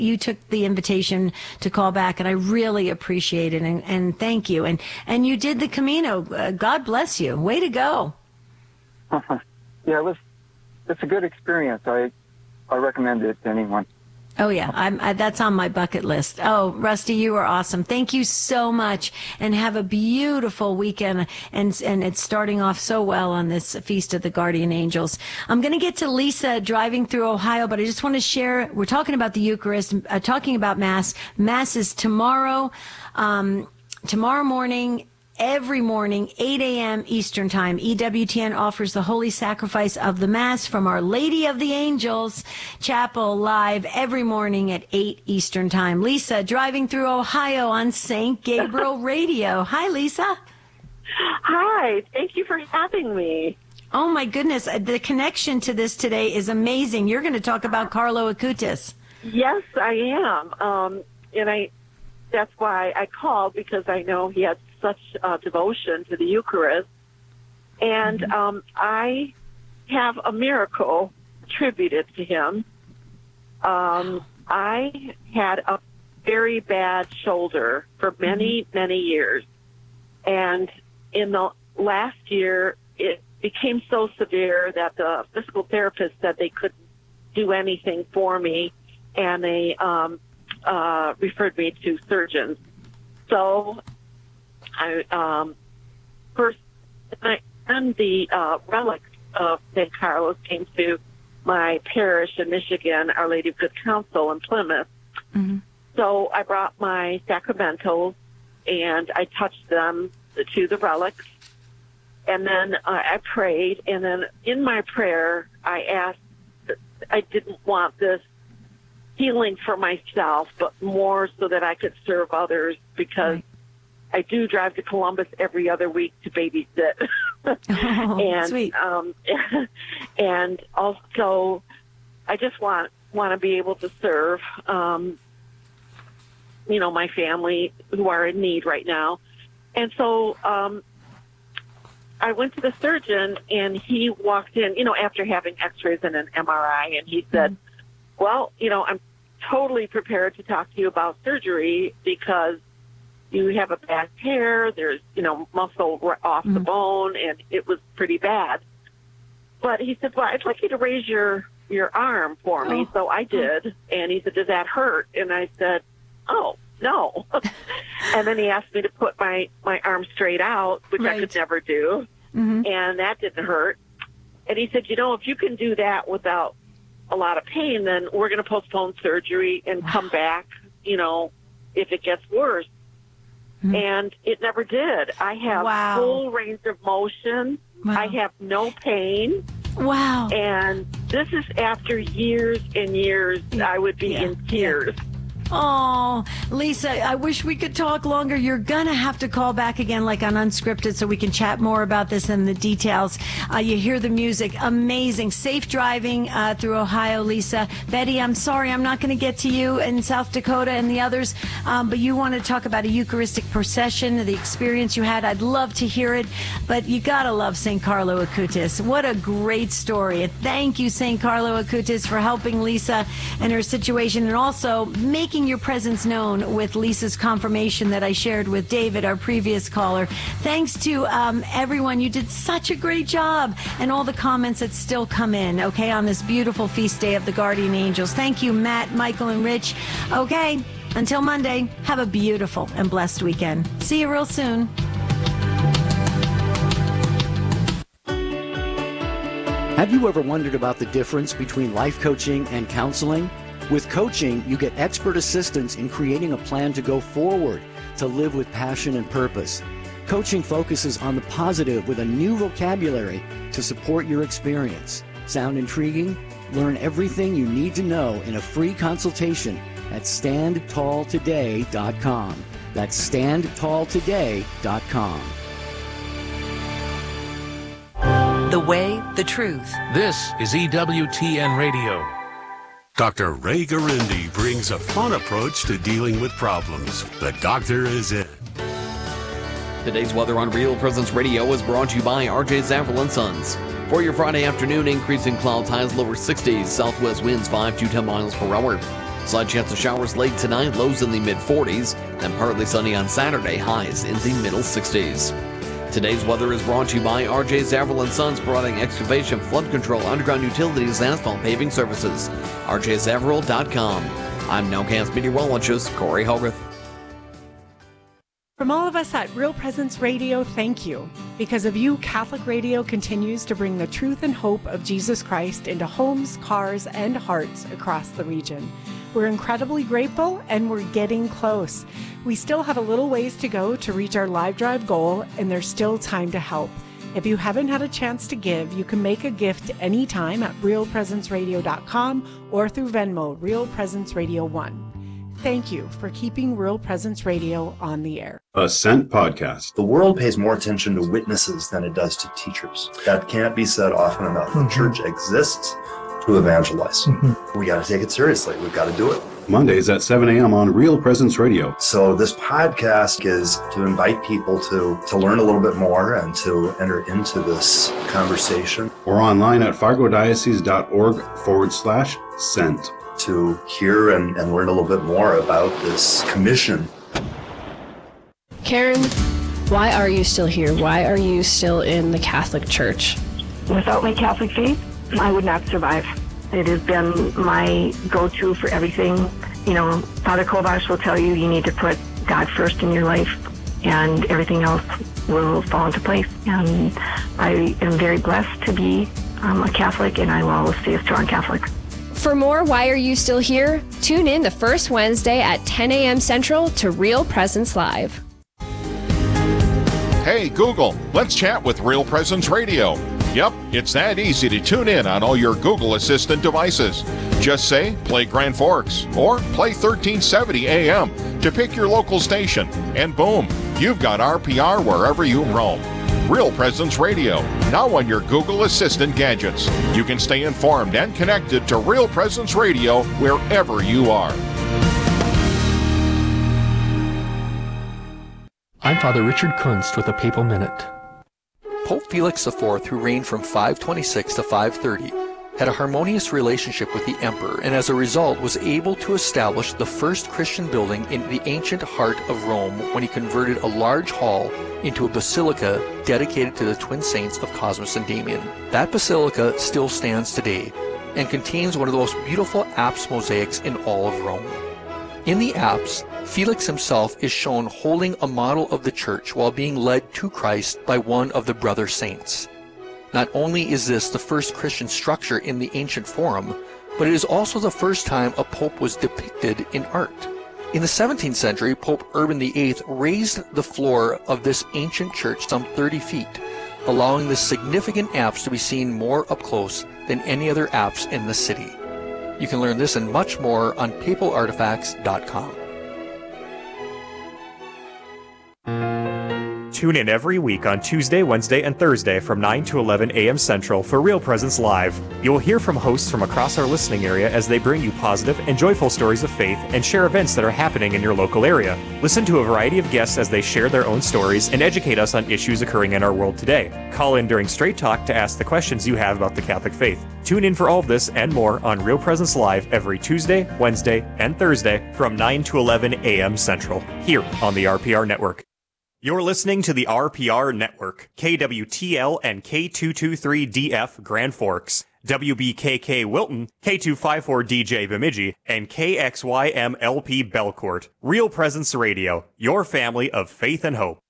you took the invitation to call back, and I really appreciate it, and thank you. And you did the Camino. God bless you. Way to go. Yeah, it's a good experience. I recommend it to anyone. Oh, yeah. That's on my bucket list. Oh, Rusty, you are awesome. Thank you so much, and have a beautiful weekend. And it's starting off so well on this Feast of the Guardian Angels. I'm going to get to Lisa driving through Ohio, but I just want to share, we're talking about the Eucharist, talking about Mass. Mass is tomorrow morning. Every morning, 8 a.m. Eastern Time, EWTN offers the Holy Sacrifice of the Mass from Our Lady of the Angels Chapel live every morning at 8 Eastern Time. Lisa, driving through Ohio on St. Gabriel Radio. Hi, Lisa. Hi. Thank you for having me. Oh, my goodness. The connection to this today is amazing. You're going to talk about Carlo Acutis. Yes, I am. That's why I called, because I know he had such devotion to the Eucharist. And I have a miracle attributed to him. I had a very bad shoulder for many, many years. And in the last year, it became so severe that the physical therapist said they couldn't do anything for me, and they referred me to surgeons. So I the relics of St. Carlos came to my parish in Michigan, Our Lady of Good Counsel in Plymouth. Mm-hmm. So I brought my sacramentals and I touched them to the relics, and then I prayed. And then in my prayer, I asked, I didn't want this healing for myself, but more so that I could serve others, because I do drive to Columbus every other week to babysit. And sweet. And also I just want to be able to serve my family who are in need right now. And so I went to the surgeon, and he walked in, after having x-rays and an MRI, and he said, well, I'm totally prepared to talk to you about surgery, because you have a bad tear, there's, muscle off the bone, and it was pretty bad. But he said, well, I'd like you to raise your arm for me. So I did. And he said, does that hurt? And I said, oh, no. And then he asked me to put my arm straight out, which I could never do. Mm-hmm. And that didn't hurt. And he said, if you can do that without a lot of pain, then we're going to postpone surgery and come back, if it gets worse. Mm-hmm. And it never did. I have full range of motion. Wow. I have no pain. Wow. And this is after years and years. I would be in tears. Oh, Lisa, I wish we could talk longer. You're going to have to call back again, like on Unscripted, so we can chat more about this and the details. You hear the music. Amazing. Safe driving through Ohio, Lisa. Betty, I'm sorry I'm not going to get to you in South Dakota and the others, but you want to talk about a Eucharistic procession, the experience you had. I'd love to hear it, but you got to love St. Carlo Acutis. What a great story. Thank you, St. Carlo Acutis, for helping Lisa and her situation, and also making your presence known with Lisa's confirmation that I shared with David, our previous caller. Thanks to everyone. You did such a great job, and all the comments that still come in, on this beautiful feast day of the Guardian Angels. Thank you, Matt, Michael, and Rich. Okay, until Monday, have a beautiful and blessed weekend. See you real soon. Have you ever wondered about the difference between life coaching and counseling? With coaching, you get expert assistance in creating a plan to go forward, to live with passion and purpose. Coaching focuses on the positive with a new vocabulary to support your experience. Sound intriguing? Learn everything you need to know in a free consultation at StandTallToday.com. That's StandTallToday.com. The way, the truth. This is EWTN Radio. Dr. Ray Garindi brings a fun approach to dealing with problems. The doctor is in. Today's weather on Real Presence Radio is brought to you by RJ Zaffel & Sons. For your Friday afternoon, increasing cloud highs, lower 60s, southwest winds 5 to 10 miles per hour. Slight chance of showers late tonight, lows in the mid-40s, then partly sunny on Saturday, highs in the middle 60s. Today's weather is brought to you by R.J. Zaverl & Sons, providing excavation, flood control, underground utilities, and asphalt paving services. RJZaverl.com. I'm Nowcast meteorologist Corey Hogarth. From all of us at Real Presence Radio, thank you. Because of you, Catholic Radio continues to bring the truth and hope of Jesus Christ into homes, cars, and hearts across the region. We're incredibly grateful, and we're getting close. We still have a little ways to go to reach our live drive goal, and there's still time to help. If you haven't had a chance to give, you can make a gift anytime at realpresenceradio.com or through Venmo, Real Presence Radio 1. Thank you for keeping Real Presence Radio on the air. A Sent Podcast. The world pays more attention to witnesses than it does to teachers. That can't be said often enough. The church exists to evangelize. We got to take it seriously. We've got to do it. Mondays at 7 a.m. on Real Presence Radio. So this podcast is to invite people to learn a little bit more and to enter into this conversation. Or online at fargodiocese.org/sent. To hear and learn a little bit more about this commission. Karen, why are you still here? Why are you still in the Catholic Church? Without my Catholic faith, I would not survive. It has been my go-to for everything. You know, Father Kovash will tell you need to put God first in your life, and everything else will fall into place. And I am very blessed to be a Catholic, and I will always stay a strong Catholic. For more Why Are You Still Here? Tune in the first Wednesday at 10 a.m. Central to Real Presence Live. Hey, Google, let's chat with Real Presence Radio. Yep, it's that easy to tune in on all your Google Assistant devices. Just say, play Grand Forks, or play 1370 AM to pick your local station, and boom, you've got RPR wherever you roam. Real Presence Radio, now on your Google Assistant gadgets. You can stay informed and connected to Real Presence Radio wherever you are. I'm Father Richard Kunst with a Papal Minute. Pope Felix IV, who reigned from 526 to 530, had a harmonious relationship with the emperor, and as a result was able to establish the first Christian building in the ancient heart of Rome when he converted a large hall into a basilica dedicated to the twin saints of Cosmas and Damian. That basilica still stands today and contains one of the most beautiful apse mosaics in all of Rome. In the apse, Felix himself is shown holding a model of the church while being led to Christ by one of the brother saints. Not only is this the first Christian structure in the ancient Forum, but it is also the first time a pope was depicted in art. In the 17th century, Pope Urban VIII raised the floor of this ancient church some 30 feet, allowing this significant apse to be seen more up close than any other apse in the city. You can learn this and much more on papalartifacts.com. Tune in every week on Tuesday, Wednesday, and Thursday from 9 to 11 a.m. Central for Real Presence Live. You will hear from hosts from across our listening area as they bring you positive and joyful stories of faith and share events that are happening in your local area. Listen to a variety of guests as they share their own stories and educate us on issues occurring in our world today. Call in during Straight Talk to ask the questions you have about the Catholic faith. Tune in for all of this and more on Real Presence Live every Tuesday, Wednesday, and Thursday from 9 to 11 a.m. Central, here on the RPR Network. You're listening to the RPR Network, KWTL and K223DF Grand Forks, WBKK Wilton, K254DJ Bemidji, and KXYMLP Belcourt. Real Presence Radio, your family of faith and hope.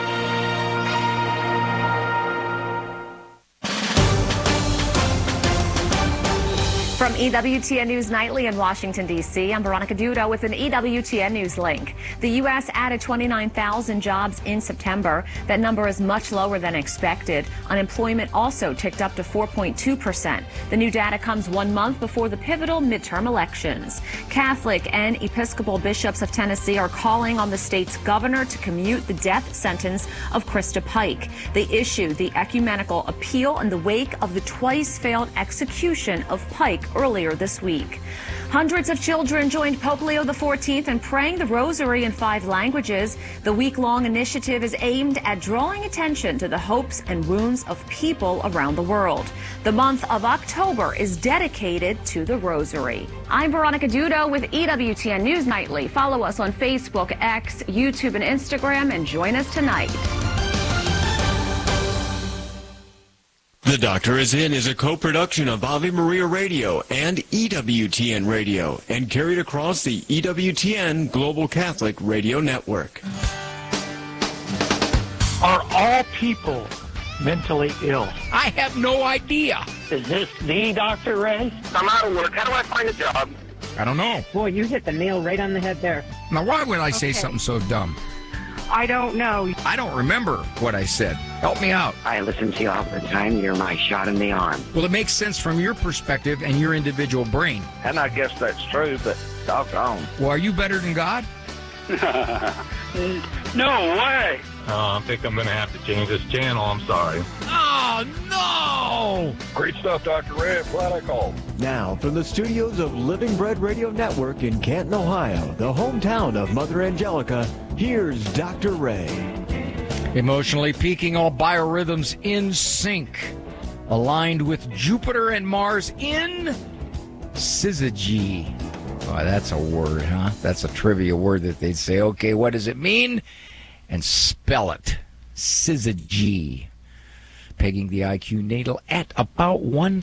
From EWTN News Nightly in Washington, D.C., I'm Veronica Duda with an EWTN News link. The U.S. added 29,000 jobs in September. That number is much lower than expected. Unemployment also ticked up to 4.2%. The new data comes 1 month before the pivotal midterm elections. Catholic and Episcopal bishops of Tennessee are calling on the state's governor to commute the death sentence of Krista Pike. They issued the ecumenical appeal in the wake of the twice failed execution of Pike earlier earlier this week. Hundreds of children joined Pope Leo XIV in praying the rosary in 5 languages. The week-long initiative is aimed at drawing attention to the hopes and wounds of people around the world. The month of October is dedicated to the rosary. I'm Veronica Dudo with EWTN News Nightly. Follow us on Facebook, X, YouTube, and Instagram, and join us tonight. The Doctor Is In is a co-production of Ave Maria Radio and EWTN Radio and carried across the EWTN Global Catholic Radio Network. Are all people mentally ill? I have no idea. Is this the Dr. Ray? I'm out of work. How do I find a job? I don't know. Boy, you hit the nail right on the head there. Now, why would I say something so dumb? I don't know. I don't remember what I said. Help me out. I listen to you all the time. You're my shot in the arm. Well, it makes sense from your perspective and your individual brain. And I guess that's true, but doggone. Well, are you better than God? No way. I think I'm going to have to change this channel. I'm sorry. Oh, no! Great stuff, Dr. Ray. I'm glad I called. Now, from the studios of Living Bread Radio Network in Canton, Ohio, the hometown of Mother Angelica, here's Dr. Ray. Emotionally peaking, all biorhythms in sync, aligned with Jupiter and Mars in syzygy. Oh, that's a word, huh? That's a trivia word that they'd say, okay, what does it mean? And spell it. Syzygy. Pegging the IQ natal at about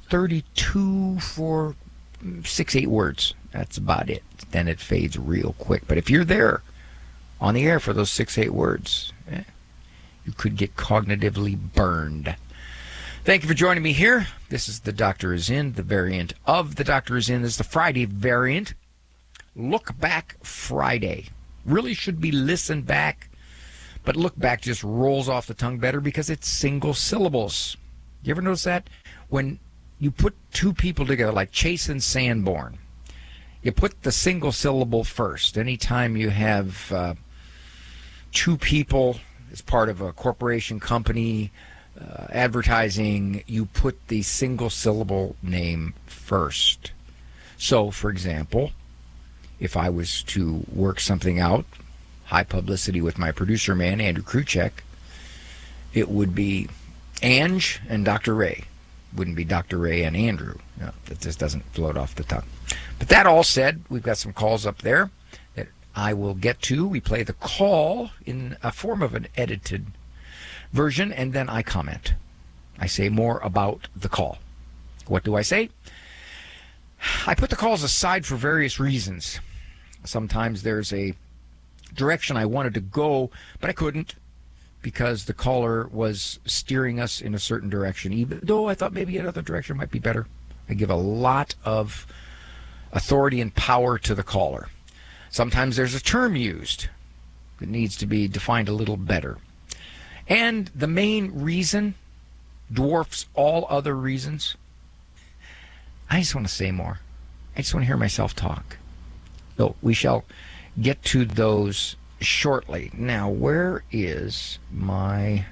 132 for 6-8 words. That's about it. Then it fades real quick. But if you're there on the air for those 6-8 words, you could get cognitively burned. Thank you for joining me here. This is The Doctor Is In. The variant of The Doctor Is In is the Friday variant. Look Back Friday. Really should be Listen Back. But Look Back just rolls off the tongue better because it's single syllables. You ever notice that? When you put two people together, like Chase and Sanborn, you put the single syllable first. Anytime you have two people as part of a corporation, company, advertising, you put the single syllable name first. So, for example, if I was to work something out, high publicity with my producer man, Andrew Kruchek, it would be Ange and Dr. Ray. Wouldn't be Dr. Ray and Andrew. No, that just doesn't float off the tongue. But that all said, we've got some calls up there that I will get to. We play the call in a form of an edited version, and then I comment. I say more about the call. What do I say? I put the calls aside for various reasons. Sometimes there's a direction I wanted to go, but I couldn't because the caller was steering us in a certain direction, even though I thought maybe another direction might be better. I give a lot of authority and power to the caller. Sometimes there's a term used that needs to be defined a little better. And the main reason dwarfs all other reasons. I just want to say more. I just want to hear myself talk. So we shall get to those shortly. Now, where is my...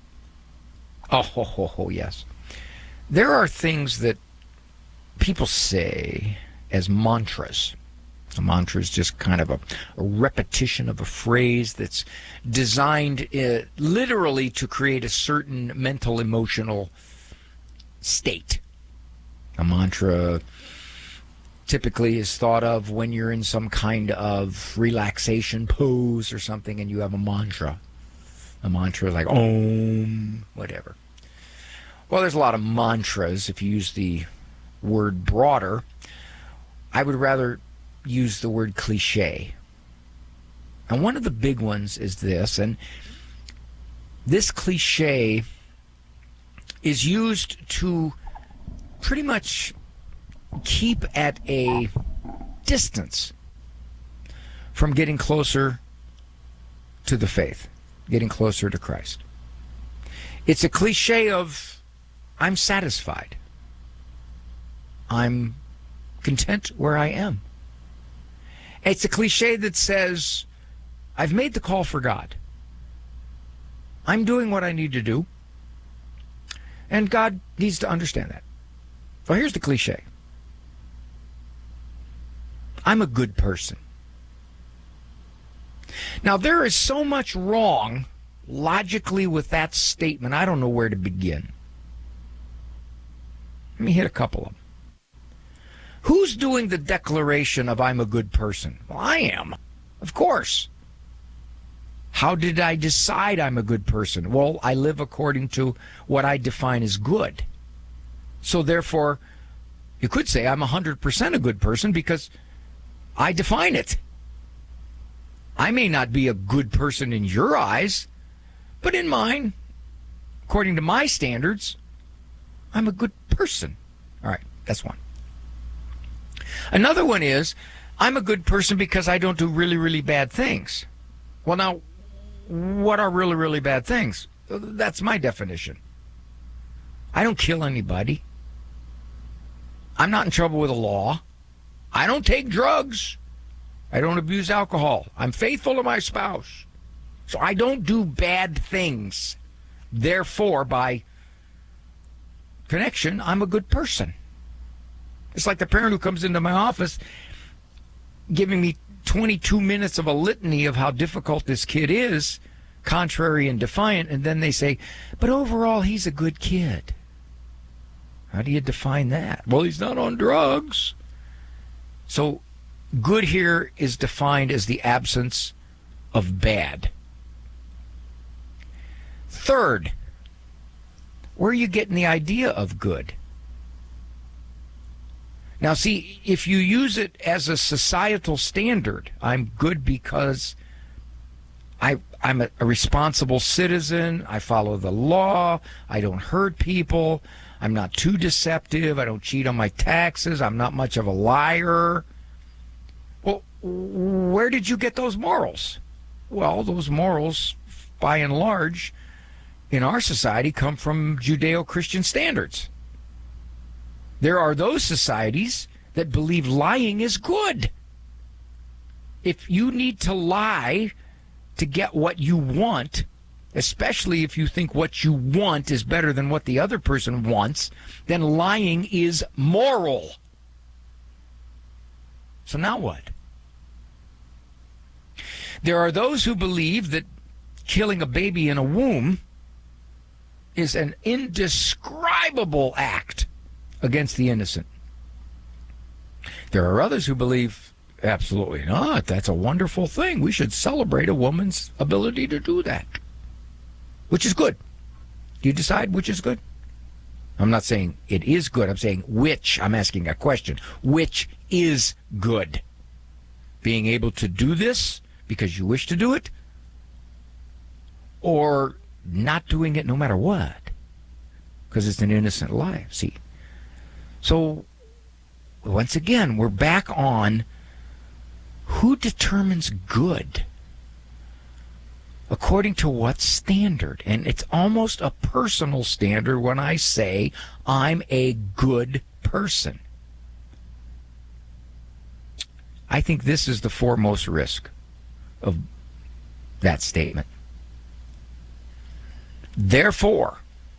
Oh, yes. There are things that people say as mantras. A mantra is just kind of a repetition of a phrase that's designed literally to create a certain mental, emotional state. A mantra typically is thought of when you're in some kind of relaxation pose or something and you have a mantra. A mantra is like Om, whatever. Well, there's a lot of mantras. If you use the word broader, I would rather use the word cliche. And one of the big ones is this, and this cliche is used to pretty much keep at a distance from getting closer to the faith, getting closer to Christ. It's a cliche of, I'm satisfied. I'm content where I am. It's a cliche that says, I've made the call for God. I'm doing what I need to do. And God needs to understand that. Well, here's the cliche. I'm a good person. Now, there is so much wrong logically with that statement, I don't know where to begin. Let me hit a couple of them. Who's doing the declaration of I'm a good person? Well, I am, of course. How did I decide I'm a good person? Well, I live according to what I define as good. So therefore, you could say I'm 100% a good person because I define it. I may not be a good person in your eyes, but in mine, according to my standards, I'm a good person. All right, that's one. Another one is, I'm a good person because I don't do really, really bad things. Well, now, what are really, really bad things? That's my definition. I don't kill anybody. I'm not in trouble with the law. I don't take drugs. I don't abuse alcohol. I'm faithful to my spouse. So I don't do bad things. Therefore, by connection, I'm a good person. It's like the parent who comes into my office giving me 22 minutes of a litany of how difficult this kid is, contrary and defiant, and then they say, but overall, he's a good kid. How do you define that? Well, he's not on drugs. So good here is defined as the absence of bad. Third, where are you getting the idea of good? Now, see, if you use it as a societal standard, I'm good because I'm a responsible citizen, I follow the law, I don't hurt people, I'm not too deceptive, I don't cheat on my taxes, I'm not much of a liar. Well, where did you get those morals? Well, those morals, by and large, in our society come from Judeo-Christian standards. There are those societies that believe lying is good. If you need to lie to get what you want, especially if you think what you want is better than what the other person wants, then lying is moral. So now what? There are those who believe that killing a baby in a womb is an indescribable act against the innocent. There are others who believe, absolutely not, that's a wonderful thing. We should celebrate a woman's ability to do that. Which is good. Do you decide which is good? I'm not saying it is good. I'm saying which. I'm asking a question. Which is good? Being able to do this because you wish to do it? Or not doing it no matter what? Because it's an innocent life. See? So, once again, we're back on who determines good? According to what standard? And it's almost a personal standard when I say I'm a good person. I think this is the foremost risk of that statement. Therefore,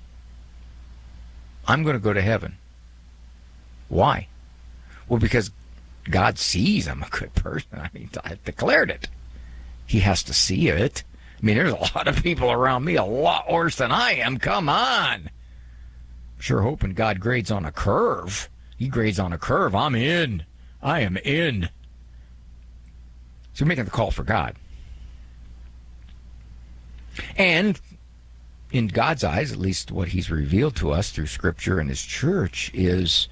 I'm going to go to heaven. Why? Well, because God sees I'm a good person. I mean, I've declared it. He has to see it. I mean, there's a lot of people around me a lot worse than I am. Come on. Sure hoping God grades on a curve. He grades on a curve. I'm in. I am in. So you're making the call for God. And in God's eyes, at least what he's revealed to us through Scripture and his church, is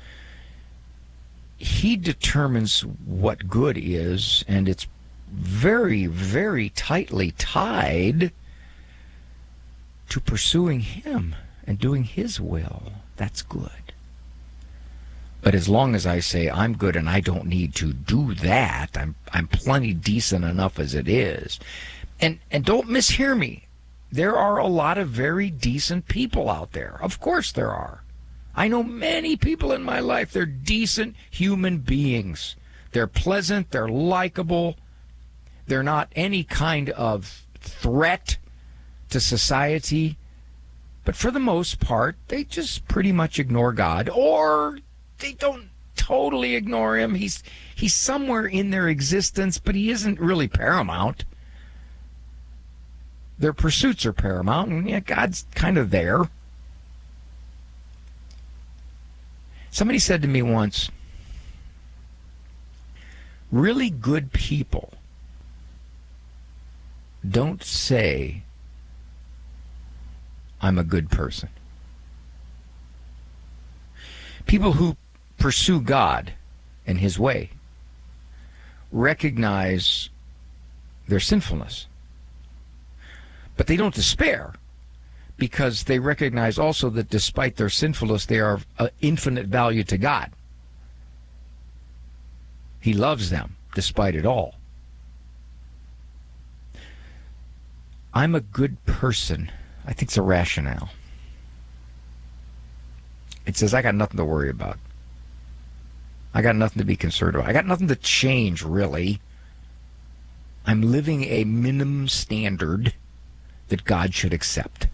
he determines what good is, and it's very, very tightly tied to pursuing him and doing his will. That's good. But as long as I say I'm good and I don't need to do that, I'm plenty decent enough as it is. And don't mishear me. There are a lot of very decent people out there. Of course there are. I know many people in my life. They're decent human beings. They're pleasant. They're likable. They're not any kind of threat to society. But for the most part, they just pretty much ignore God, or they don't totally ignore him. He's somewhere in their existence, but he isn't really paramount. Their pursuits are paramount, and yeah, God's kind of there. Somebody said to me once, really good people don't say, I'm a good person. People who pursue God and His way recognize their sinfulness. But they don't despair, because they recognize also that despite their sinfulness, they are of infinite value to God. He loves them despite it all. I'm a good person. I think it's a rationale. It says I got nothing to worry about. I got nothing to be concerned about. I got nothing to change, really. I'm living a minimum standard that God should accept.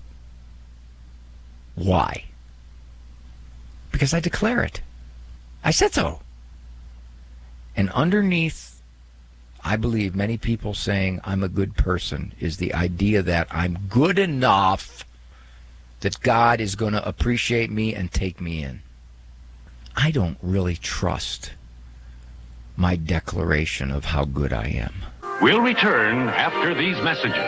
Why? Because I declare it. I said so. And underneath, I believe many people saying I'm a good person is the idea that I'm good enough that God is going to appreciate me and take me in. I don't really trust my declaration of how good I am. We'll return after these messages.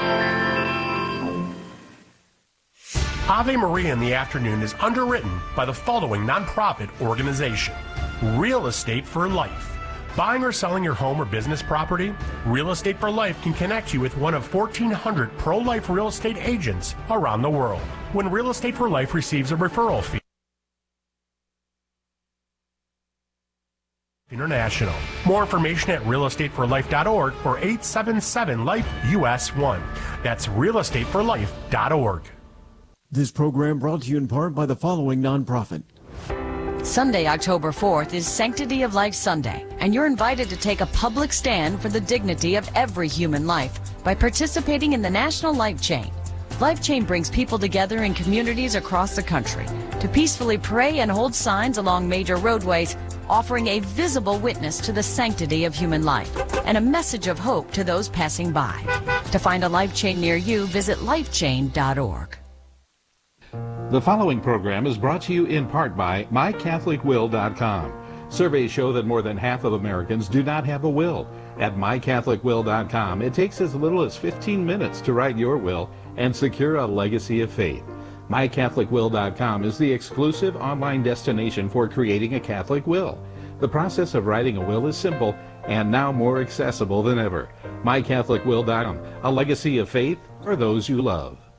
Ave Maria in the Afternoon is underwritten by the following nonprofit organization: Real Estate for Life. Buying or selling your home or business property? Real Estate for Life can connect you with one of 1,400 pro-life real estate agents around the world. When Real Estate for Life receives a referral fee. International. More information at realestateforlife.org or 877-LIFE-US1. That's realestateforlife.org. This program brought to you in part by the following nonprofit. Sunday, October 4th is Sanctity of Life Sunday, and you're invited to take a public stand for the dignity of every human life by participating in the National Life Chain. Life Chain brings people together in communities across the country to peacefully pray and hold signs along major roadways, offering a visible witness to the sanctity of human life and a message of hope to those passing by. To find a Life Chain near you, visit lifechain.org. The following program is brought to you in part by MyCatholicWill.com. Surveys show that more than half of Americans do not have a will. At MyCatholicWill.com, it takes as little as 15 minutes to write your will and secure a legacy of faith. MyCatholicWill.com is the exclusive online destination for creating a Catholic will. The process of writing a will is simple and now more accessible than ever. MyCatholicWill.com, a legacy of faith for those you love.